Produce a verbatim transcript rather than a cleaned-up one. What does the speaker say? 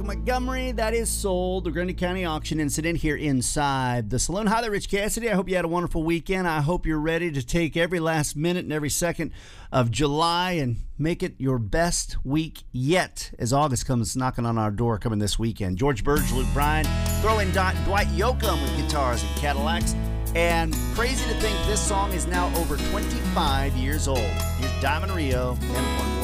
Montgomery. That is sold. The Grundy County auction incident here inside the saloon. Hi there, Rich Cassidy. I hope you had a wonderful weekend. I hope you're ready to take every last minute and every second of July and make it your best week yet as August comes knocking on our door coming this weekend. George Burge, Luke Bryan, throw in Dwight Yoakam with guitars and Cadillacs. And crazy to think this song is now over twenty-five years old. Here's Diamond Rio and One